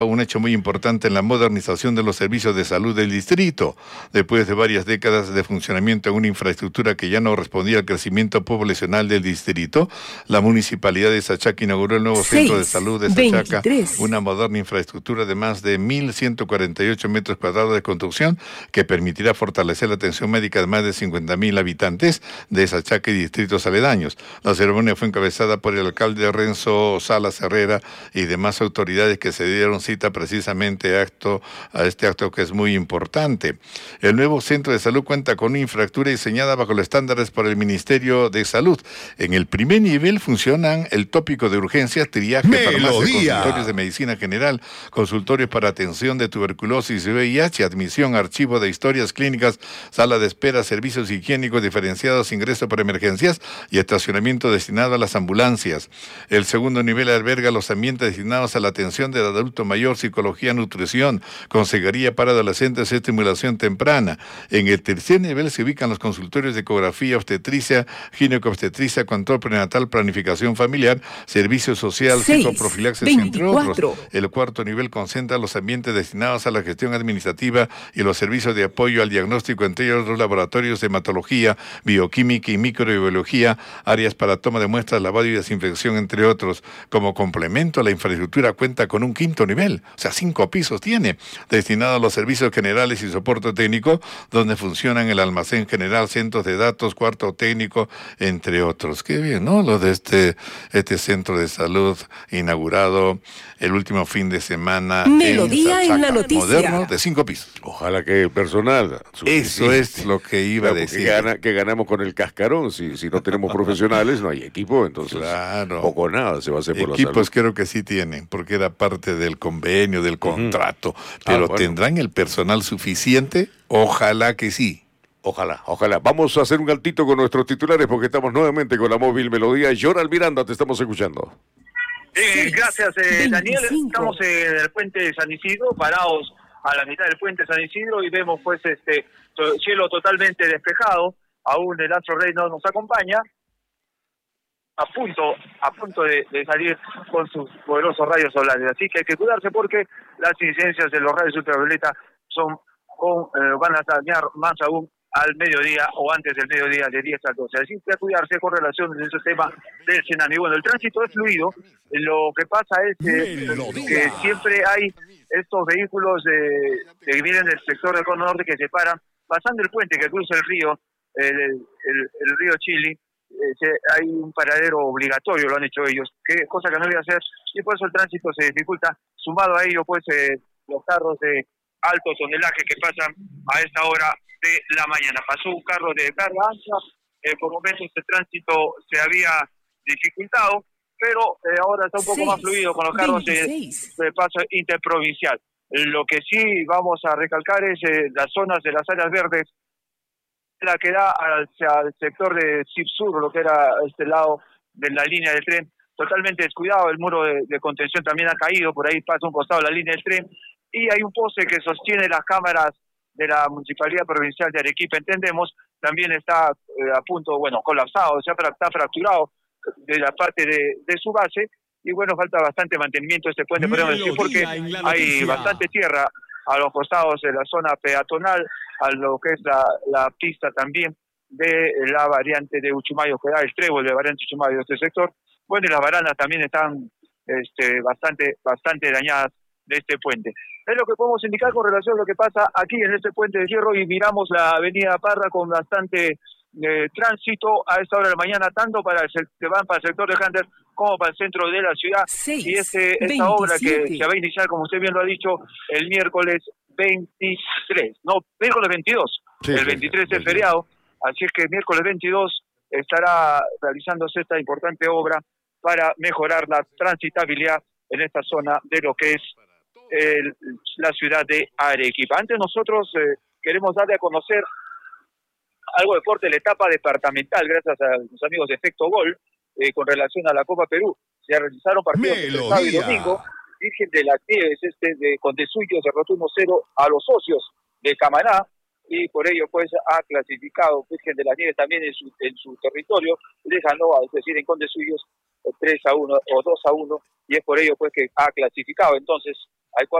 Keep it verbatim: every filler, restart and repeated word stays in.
Un hecho muy importante en la modernización de los servicios de salud del distrito. Después de varias décadas de funcionamiento en una infraestructura que ya no respondía al crecimiento poblacional del distrito, la municipalidad de Sachaca inauguró el nuevo centro de salud de Sachaca, una moderna infraestructura de más de mil ciento cuarenta y ocho metros cuadrados de construcción que permitirá fortalecer la atención médica de más de cincuenta mil habitantes de Sachaca y distritos aledaños. La ceremonia fue encabezada por el alcalde Renzo Salas Herrera y demás autoridades que se dieron cita precisamente a, acto, a este acto que es muy importante. El nuevo centro de salud cuenta con una infraestructura diseñada bajo los estándares por el Ministerio de Salud. En el primer nivel funcionan el tópico de urgencias, triaje, farmacia, consultorios de medicina general, consultorios para atención de tuberculosis y V I H, admisión, archivo de historias clínicas, sala de espera, servicios higiénicos diferenciados, ingreso para emergencias y estacionamiento destinado a las ambulancias. El segundo nivel alberga los ambientes destinados a la atención del adulto mayor, psicología, nutrición, consejería para adolescentes, estimulación temprana. En el tercer nivel se ubican los consultorios de ecografía, obstetricia, gineco-obstetricia, control prenatal, planificación familiar, servicio social, psicoprofilaxis, entre otros. El cuarto nivel concentra los ambientes destinados a la gestión administrativa y los servicios de apoyo al diagnóstico, entre ellos los laboratorios de hematología, bioquímica y microbiología, áreas para toma de muestras, lavado y desinfección, entre otros. Como complemento, la infraestructura cuenta con un quinto nivel, o sea, cinco pisos tiene, destinado a los servicios generales y soporte técnico, donde funcionan el almacén general, centros de datos, cuarto técnico, entre otros. Qué bien, ¿no? Lo de este, este centro de salud inaugurado el último fin de semana Melodía en Sachaca, en la noticia. moderno, de cinco pisos. Ojalá que el personal Eso es lo que iba claro, a decir. Que, gana, que ganamos con el cascarón. Si, si no tenemos profesionales, no hay equipo, entonces claro. poco o nada se va a hacer por la salud. Equipos creo que sí tienen, porque era parte del convenio, del contrato, uh-huh. pero ah, bueno. ¿tendrán el personal suficiente? Ojalá que sí. Ojalá, ojalá. Vamos a hacer un altito con nuestros titulares porque estamos nuevamente con la móvil Melodía. Joral Miranda, te estamos escuchando. Eh, gracias, eh, Daniel. Estamos en el puente de San Isidro, parados a la mitad del puente de San Isidro y vemos pues este to- cielo totalmente despejado. Aún el astro rey no nos acompaña. A punto, a punto de, de salir con sus poderosos rayos solares. Así que hay que cuidarse porque las incidencias de los rayos ultravioleta son con, eh, van a dañar más aún al mediodía o antes del mediodía de diez a doce. Así que a cuidarse con relación al sistema del tsunami. Bueno, el tránsito es fluido. Lo que pasa es que, que siempre hay estos vehículos de, que vienen del sector del cono norte que se paran pasando el puente que cruza el río, el, el, el río Chili. Eh, hay un paradero obligatorio, lo han hecho ellos, que cosa que no voy a hacer, y por eso el tránsito se dificulta. Sumado a ello, pues, eh, los carros de alto tonelaje que pasan a esta hora de la mañana. Pasó un carro de carga ancha, eh, por momentos este tránsito se había dificultado, pero eh, ahora está un poco seis, más fluido con los carros de, de paso interprovincial. Eh, lo que sí vamos a recalcar es eh, las zonas de las áreas verdes, la que da hacia el sector de C I P Sur, lo que era este lado de la línea del tren, totalmente descuidado. El muro de, de contención también ha caído, por ahí pasa un costado la línea del tren, y hay un poste que sostiene las cámaras de la Municipalidad Provincial de Arequipa, entendemos, también está eh, a punto, bueno, colapsado, o sea, está fracturado de la parte de, de su base, y bueno, falta bastante mantenimiento de este puente, podemos decir, porque hay bastante tierra a los costados de la zona peatonal, a lo que es la, la pista también de la variante de Uchumayo, que da el trébol de variante Uchumayo de este sector. Bueno, y las baranas también están este, bastante, bastante dañadas de este puente. Es lo que podemos indicar con relación a lo que pasa aquí en este puente de hierro, y miramos la avenida Parra con bastante eh, tránsito a esta hora de la mañana, tanto para el que van para el sector de Hunter como para el centro de la ciudad. seis, y este, esta veintisiete obra que se va a iniciar, como usted bien lo ha dicho, el miércoles veintitrés, no, miércoles veintidós, sí, el veintitrés sí, es feriado, así es que el miércoles veintidós estará realizándose esta importante obra para mejorar la transitabilidad en esta zona de lo que es el, la ciudad de Arequipa. Antes nosotros eh, queremos darle a conocer algo de corte de la etapa departamental, gracias a los amigos de Efecto Gol, eh, con relación a la Copa Perú. Se realizaron partidos el sábado y domingo. Virgen de las Nieves, este de Condesuyo, derrotó uno cero a los socios de Camaná, y por ello pues ha clasificado Virgen de las Nieves también en su, en su territorio, les ganó, es decir, en Condesuyos tres a uno o dos a uno, y es por ello pues que ha clasificado. Entonces hay cuatro